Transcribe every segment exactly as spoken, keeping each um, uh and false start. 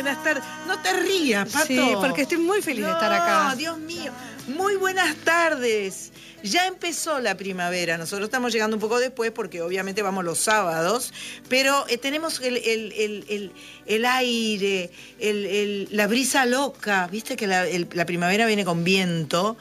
buenas tardes. No te rías, Pato. Sí, porque estoy muy feliz no, de estar acá. No, Dios mío. Muy buenas tardes. Ya empezó la primavera. Nosotros estamos llegando un poco después porque obviamente vamos los sábados, pero eh, tenemos el, el, el, el, el aire, el, el, la brisa loca. Viste que la, el, la primavera viene con viento.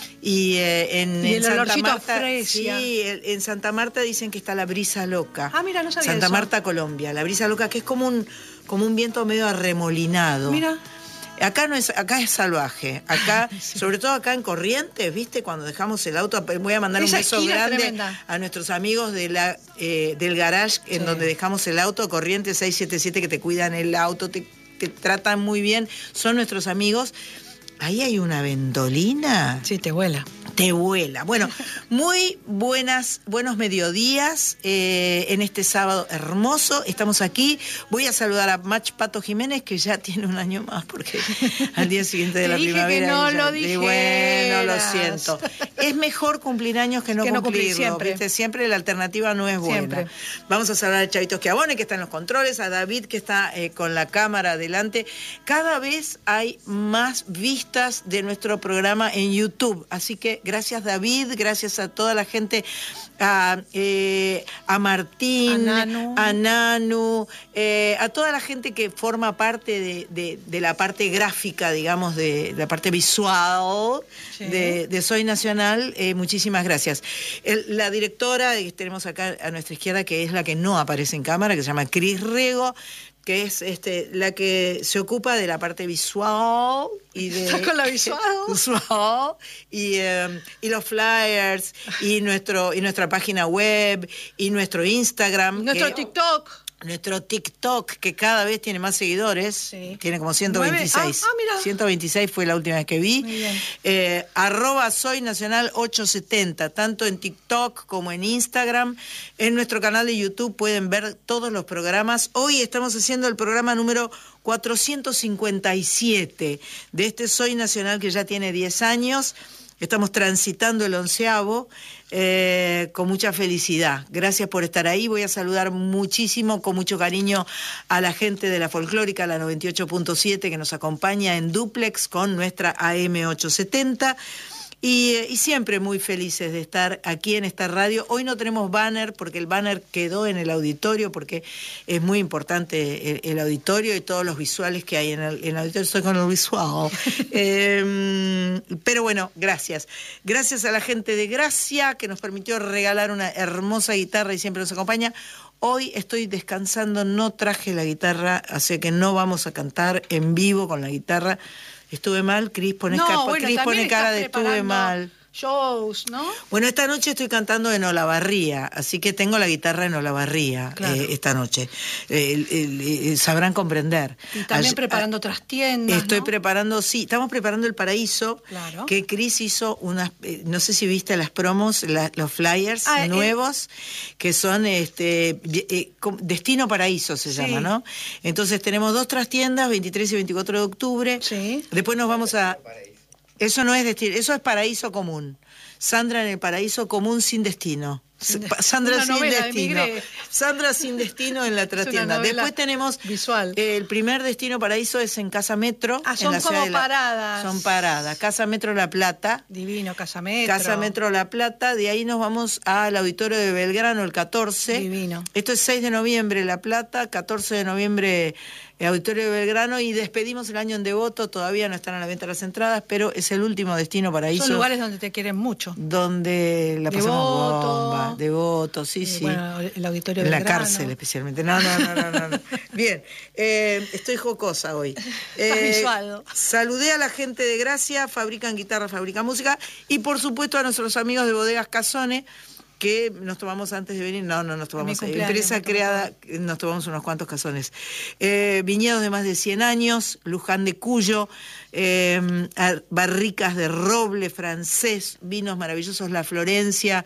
Y, eh, en, y en el Santa olorcito Marta, fresca. sí, en Santa Marta dicen que está la brisa loca. Ah, mira, no sabía Santa eso. Marta, Colombia. La brisa loca, que es como un, como un viento medio arremolinado. Mira. Acá no es, acá es salvaje. Acá, sí. Sobre todo acá en Corrientes, ¿viste? Cuando dejamos el auto, voy a mandar Esa un beso grande tremenda. a nuestros amigos de la, eh, del garage en sí. donde dejamos el auto, Corrientes seiscientos setenta y siete, que te cuidan el auto, te, te tratan muy bien, son nuestros amigos. Ahí hay una ventolina. Sí, te vuela. Te vuela. Bueno, muy buenas, buenos mediodías eh, en este sábado hermoso. Estamos aquí. Voy a saludar a Mach Pato Jiménez, que ya tiene un año más, porque al día siguiente de la te dije primavera. Que no ella, lo dije. Bueno, lo siento. Es mejor cumplir años que no que cumplirlo. No siempre. ¿Viste? Siempre la alternativa no es buena. Siempre. Vamos a saludar a Chavito Schiavone, que está en los controles, a David, que está eh, con la cámara adelante. Cada vez hay más vistas de nuestro programa en YouTube, así que gracias David, gracias a toda la gente, a, eh, a Martín, a Nanu, a, Nanu eh, a toda la gente que forma parte de, de, de la parte gráfica, digamos, de, de la parte visual sí. de, de Soy Nacional, eh, muchísimas gracias. El, la directora que tenemos acá a nuestra izquierda, que es la que no aparece en cámara, que se llama Cris Rego, que es este, la que se ocupa de la parte visual y de ¿Estás con la visual? visual y, eh, y los flyers y nuestro y nuestra página web y nuestro Instagram, y nuestro que, TikTok. Nuestro TikTok, que cada vez tiene más seguidores, sí. tiene como ciento veintiséis. Ah, ah, mira. ciento veintiséis fue la última vez que vi. Muy bien. Eh, arroba Soy Nacional ochocientos setenta, tanto en TikTok como en Instagram. En nuestro canal de YouTube pueden ver todos los programas. Hoy estamos haciendo el programa número cuatrocientos cincuenta y siete de este Soy Nacional, que ya tiene diez años. Estamos transitando el onceavo eh, con mucha felicidad. Gracias por estar ahí. Voy a saludar muchísimo, con mucho cariño, a la gente de la Folclórica, la noventa y ocho punto siete, que nos acompaña en dúplex con nuestra A M ochocientos setenta. Y, y siempre muy felices de estar aquí en esta radio. Hoy no tenemos banner porque el banner quedó en el auditorio, porque es muy importante el, el auditorio y todos los visuales que hay en el, en el auditorio. Estoy con el visual. eh, pero bueno, gracias. Gracias a la gente de Gracia, que nos permitió regalar una hermosa guitarra y siempre nos acompaña. Hoy estoy descansando, no traje la guitarra, así que no vamos a cantar en vivo con la guitarra. Estuve mal, Cris pone, no, bueno, Cris pone cara de estuve mal. Shows, ¿no? Bueno, esta noche estoy cantando en Olavarría, así que tengo la guitarra en Olavarría claro. eh, esta noche. Eh, eh, eh, sabrán comprender. Y también All, preparando a, otras tiendas, Estoy ¿no? preparando, sí, estamos preparando el Paraíso, claro. que Cris hizo unas, eh, no sé si viste las promos, la, los flyers ah, nuevos, eh, que son este eh, Destino Paraíso se sí. llama, ¿no? Entonces tenemos dos trastiendas, veintitrés y veinticuatro de octubre. Sí. Después nos vamos a... Eso no es destino, eso es paraíso común. Sandra en el paraíso común sin destino. Sin de... Sandra Una sin novela, destino. Emigré. Sandra sin destino en la trastienda. Después tenemos visual. Eh, el primer destino paraíso es en Casa Metro. Ah, son en la como ciudad de la... paradas. Son paradas. Casa Metro La Plata. Divino, Casa Metro. Casa Metro La Plata. De ahí nos vamos al auditorio de Belgrano el catorce. Divino. Esto es seis de noviembre La Plata, catorce de noviembre el auditorio de Belgrano, y despedimos el año en Devoto. Todavía no están a la venta las entradas, pero es el último destino paraíso. Son lugares donde te quieren mucho. Donde la pasamos Devoto, bomba. Devoto, sí, y, sí. Bueno, el auditorio de En la Belgrano. cárcel especialmente. No, no, no, no, no. no. Bien, eh, estoy jocosa hoy. Eh, visual. Saludé a la gente de Gracia, fabrican guitarra, fabrican música, y por supuesto a nuestros amigos de Bodegas Casone, que nos tomamos antes de venir, no, no nos tomamos, empresa creada, nos tomamos unos cuantos cazones. Eh, viñedos de más de cien años, Luján de Cuyo, eh, barricas de roble francés, vinos maravillosos, La Florencia,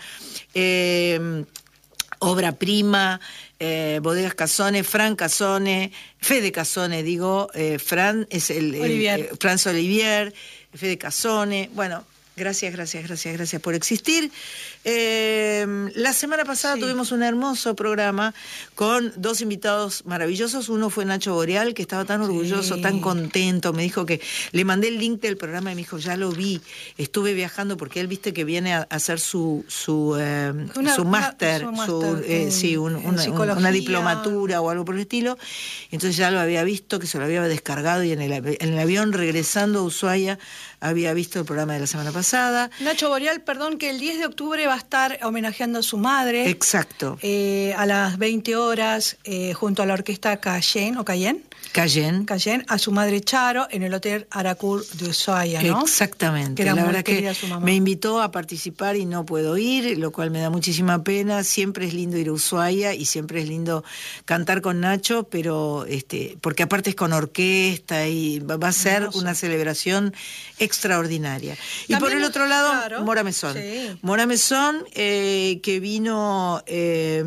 eh, Obra Prima, eh, Bodegas Casone, Fran Casone, Fede Casone, digo, eh, Fran es el, el eh, Franz Olivier, Fede Casone, bueno, Gracias, gracias, gracias, gracias por existir. Eh, la semana pasada sí. tuvimos un hermoso programa con dos invitados maravillosos. Uno fue Nacho Boreal, que estaba tan orgulloso, sí. tan contento. Me dijo que le mandé el link del programa y me dijo, ya lo vi. Estuve viajando porque él, viste, que viene a hacer su su eh, una, su máster, su, su eh, sí, un, una, una diplomatura o algo por el estilo. Entonces ya lo había visto, que se lo había descargado y en el, en el avión regresando a Ushuaia había visto el programa de la semana pasada. Nacho Boreal, perdón, que el diez de octubre va a estar homenajeando a su madre. Exacto. Eh, a las veinte horas, eh, junto a la orquesta Cayenne, ¿o Cayenne? Cayenne. Cayenne, a su madre Charo, en el Hotel Aracur de Ushuaia, ¿no? Exactamente. Que era la muy verdad querida que su mamá. Me invitó a participar y no puedo ir, lo cual me da muchísima pena. Siempre es lindo ir a Ushuaia y siempre es lindo cantar con Nacho, pero este, porque aparte es con orquesta y va a ser Hermoso. Una celebración extraordinaria. Y por el otro lado, claro, Mora Mesón. Sí. Mora Mesón, eh, que vino... Eh,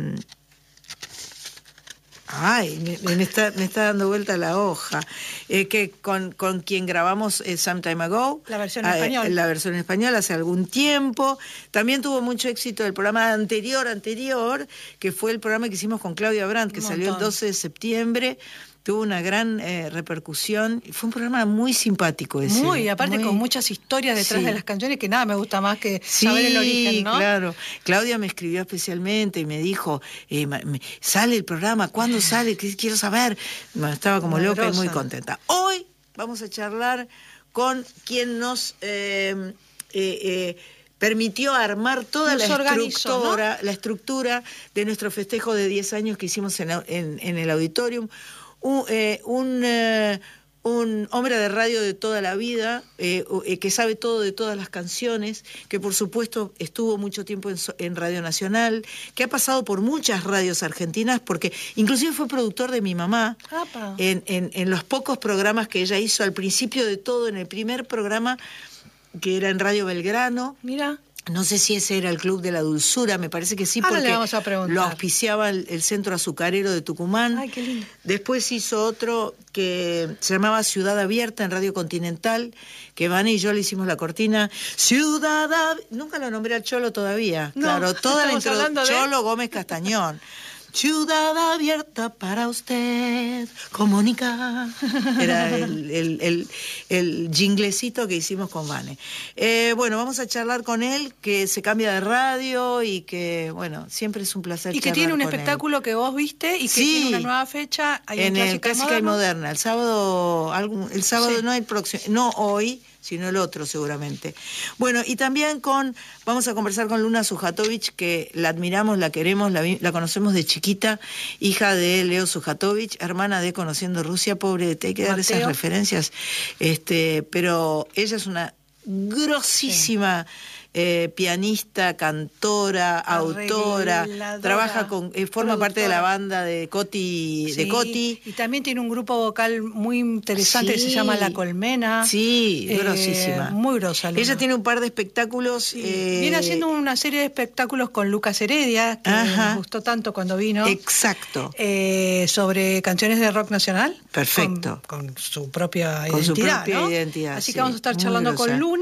Ay, me, me, está, me está dando vuelta la hoja. Eh, que con, con quien grabamos eh, Some Time Ago. La versión en español. Eh, la versión en español hace algún tiempo. También tuvo mucho éxito el programa anterior, anterior, que fue el programa que hicimos con Claudia Brandt, que Un salió montón. el doce de septiembre. Tuvo una gran eh, repercusión. Fue un programa muy simpático ese. Muy, aparte muy... con muchas historias detrás sí. de las canciones, que nada me gusta más que sí, saber el origen, ¿no? Claro. Claudia me escribió especialmente y me dijo, eh, me, sale el programa, ¿cuándo sale? Quiero saber. Bueno, estaba como loca y muy contenta. Hoy vamos a charlar con quien nos... Eh, eh, eh, permitió armar toda la estructura, ¿no? la estructura de nuestro festejo de diez años que hicimos en, en, en el auditorium. Un, eh, un, eh, un hombre de radio de toda la vida, eh, eh, que sabe todo de todas las canciones, que por supuesto estuvo mucho tiempo en, en Radio Nacional, que ha pasado por muchas radios argentinas, porque inclusive fue productor de mi mamá en, en, en los pocos programas que ella hizo al principio de todo, en el primer programa que era en Radio Belgrano. Mira. No sé si ese era el Club de la Dulzura, me parece que sí, Ahora porque le vamos a preguntar. Lo auspiciaba el, el Centro Azucarero de Tucumán. Ay, qué lindo. Después hizo otro que se llamaba Ciudad Abierta en Radio Continental, que Vane y yo le hicimos la cortina. Ciudad Abierta. Nunca lo nombré al Cholo todavía. No, claro, toda la introducción. De... Cholo Gómez Castañón. Ciudad abierta para usted, comunica. Era el, el, el, el jinglecito que hicimos con Vane. Eh, bueno, vamos a charlar con él, que se cambia de radio y que, bueno, siempre es un placer. Y que tiene un espectáculo él. que vos viste y que sí, tiene una nueva fecha. Hay en el Clásica y Moderna. El sábado, algún, el sábado sí. no el próximo, no hoy, sino el otro seguramente. Bueno, y también con, vamos a conversar con Luna Sujatovich, que la admiramos, la queremos, la, la conocemos de chiquita, hija de Leo Sujatovich, hermana de Conociendo Rusia, pobre, te hay que dar Mateo. Esas referencias, este, pero ella es una grosísima... Sí. Eh, pianista, cantora, autora, trabaja con, eh, forma productora. Parte de la banda de Coti, sí, de Coti. Y también tiene un grupo vocal muy interesante sí. que se llama La Colmena. Sí, eh, grosísima. Muy grosa. Luna. Ella tiene un par de espectáculos. Sí. Eh... Viene haciendo una serie de espectáculos con Lucas Heredia, que Ajá. nos gustó tanto cuando vino. Exacto. Eh, sobre canciones de rock nacional. Perfecto. Con, con su propia con identidad. Con su propia ¿no? identidad. Así sí. que vamos a estar charlando con Luna.